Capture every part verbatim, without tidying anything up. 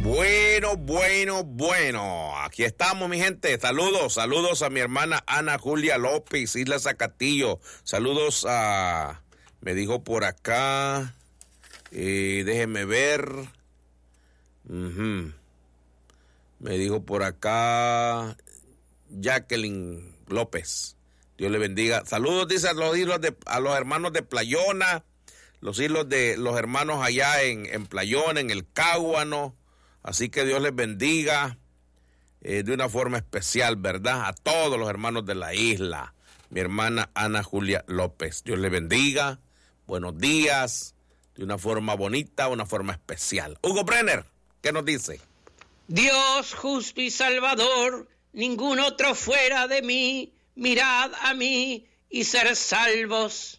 Bueno, bueno, bueno. Aquí estamos, mi gente. Saludos, saludos a mi hermana Ana Julia López, Isla Zacatillo. Saludos a... Me dijo por acá... Eh, déjeme ver... Uh-huh. Me dijo por acá... Jacqueline López. Dios le bendiga. Saludos, dice a los, islos de, a los hermanos de Playona, los islos de los hermanos allá en, en Playona, en el Cáguano. Así que Dios les bendiga eh, de una forma especial, ¿verdad? A todos los hermanos de la isla. Mi hermana Ana Julia López. Dios les bendiga. Buenos días. De una forma bonita, una forma especial. Hugo Brenner, ¿qué nos dice? Dios justo y salvador, ningún otro fuera de mí. Mirad a mí y ser salvos.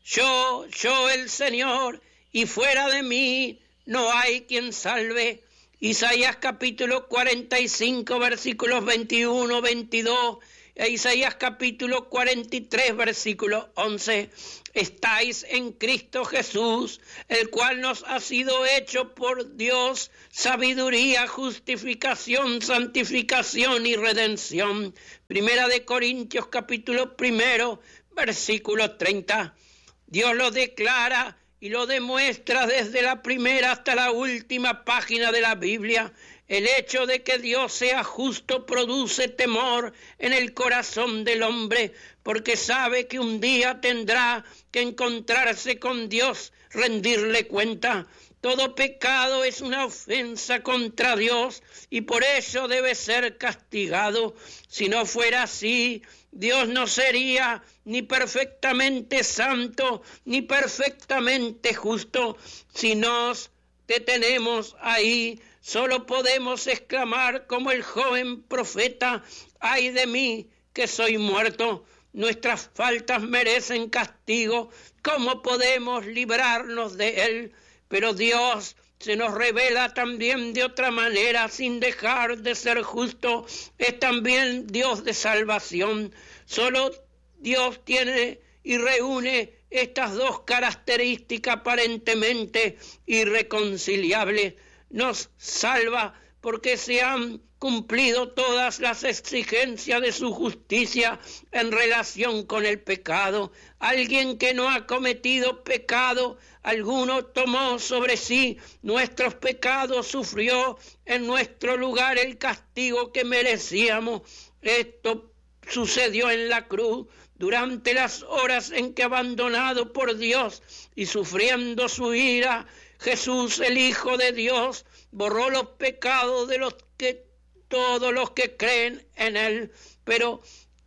Yo, yo el Señor, y fuera de mí no hay quien salve. Isaías capítulo cuarenta y cinco, versículos veintiuno, veintidós, e Isaías capítulo cuarenta y tres, versículo once. Estáis en Cristo Jesús, el cual nos ha sido hecho por Dios sabiduría, justificación, santificación y redención. Primera de Corintios capítulo primero, versículo treinta. Dios lo declara y lo demuestra desde la primera hasta la última página de la Biblia. El hecho de que Dios sea justo produce temor en el corazón del hombre, porque sabe que un día tendrá que encontrarse con Dios, rendirle cuenta. Todo pecado es una ofensa contra Dios y por eso debe ser castigado. Si no fuera así, Dios no sería ni perfectamente santo ni perfectamente justo. Si nos detenemos ahí, solo podemos exclamar como el joven profeta: ¡ay de mí, que soy muerto! Nuestras faltas merecen castigo. ¿Cómo podemos librarnos de él? Pero Dios se nos revela también de otra manera, sin dejar de ser justo. Es también Dios de salvación. Solo Dios tiene y reúne estas dos características aparentemente irreconciliables. Nos salva porque se han cumplido todas las exigencias de su justicia en relación con el pecado. Alguien que no ha cometido pecado alguno tomó sobre sí nuestros pecados, sufrió en nuestro lugar el castigo que merecíamos. Esto sucedió en la cruz durante las horas en que, abandonado por Dios y sufriendo su ira, Jesús, el Hijo de Dios, borró los pecados de los que todos los que creen en él. Pero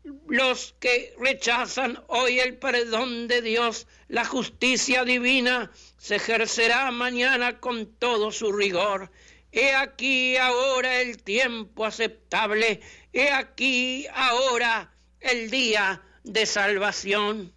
los que rechazan hoy el perdón de Dios, la justicia divina, se ejercerá mañana con todo su rigor. He aquí ahora el tiempo aceptable, he aquí ahora el día de salvación.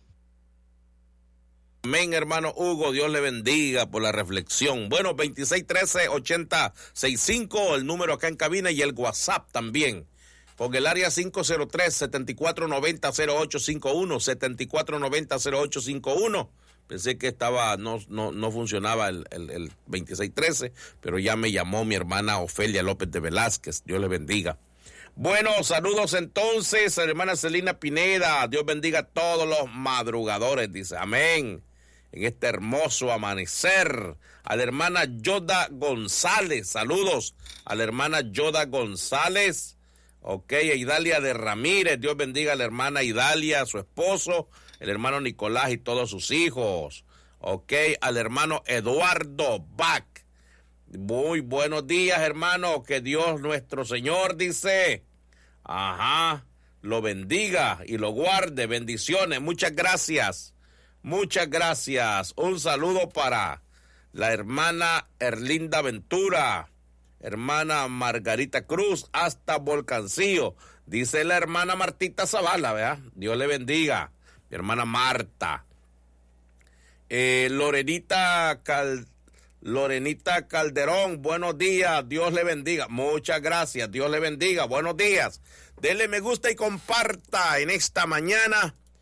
Amén, hermano Hugo, Dios le bendiga por la reflexión. Bueno, veintiséis trece ochenta sesenta y cinco, el número acá en cabina, y el WhatsApp también. Con el área cinco cero tres, setenta y cuatro noventa, cero ocho cincuenta y uno, setenta y cuatro noventa, cero ocho cincuenta y uno. Pensé que estaba, no, no, no funcionaba el, el, el veintiséis trece, pero ya me llamó mi hermana Ofelia López de Velázquez. Dios le bendiga. Bueno, saludos entonces a la hermana Celina Pineda. Dios bendiga a todos los madrugadores, dice. Amén. En este hermoso amanecer. A la hermana Yoda González. Saludos a la hermana Yoda González. Ok, a Idalia de Ramírez. Dios bendiga a la hermana Idalia, a su esposo, el hermano Nicolás y todos sus hijos. Ok, al hermano Eduardo Bach. Muy buenos días, hermano. Que Dios nuestro Señor, dice, ajá, lo bendiga y lo guarde. Bendiciones. Muchas gracias. Muchas gracias. Un saludo para la hermana Erlinda Ventura, hermana Margarita Cruz, hasta Volcancillo. Dice la hermana Martita Zavala, ¿verdad? Dios le bendiga. Mi hermana Marta. Eh, Lorenita Cal... Lorenita Calderón, buenos días, Dios le bendiga. Muchas gracias, Dios le bendiga. Buenos días. Dele me gusta y comparta en esta mañana.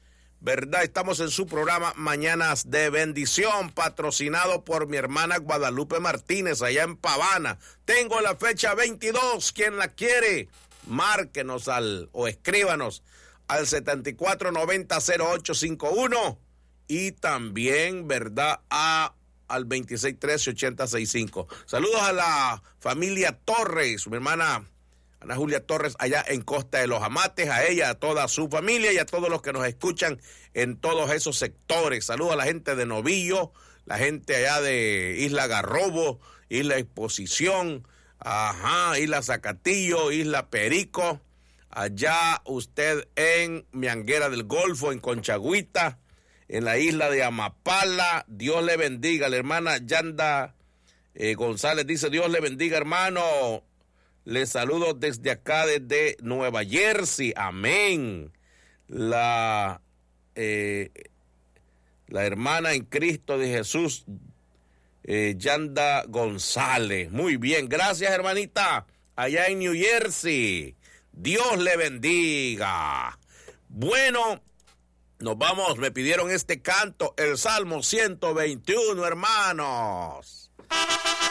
¿verdad? Estamos en su programa Mañanas de Bendición, patrocinado por mi hermana Guadalupe Martínez, allá en Pavana. Tengo la fecha veintidós, ¿quién la quiere? Márquenos al, o escríbanos al setenta y cuatro noventa cero ocho cincuenta y uno y también, ¿verdad?, a al veintiséis trece ochenta sesenta y cinco. Saludos a la familia Torres, mi hermana Ana Julia Torres, allá en Costa de los Amates, a ella, a toda su familia y a todos los que nos escuchan en todos esos sectores. Saludos a la gente de Novillo, la gente allá de Isla Garrobo, Isla Exposición, ajá, Isla Zacatillo, Isla Perico, allá usted en Mianguera del Golfo, en Conchagüita, en la isla de Amapala. Dios le bendiga. La hermana Yanda eh, González dice, Dios le bendiga, hermano. Les saludo desde acá, desde Nueva Jersey. Amén. La, eh, la hermana en Cristo de Jesús, eh, Yanda González. Muy bien. Gracias, hermanita. Allá en New Jersey. Dios le bendiga. Bueno, nos vamos, me pidieron este canto, el Salmo ciento veintiuno, hermanos.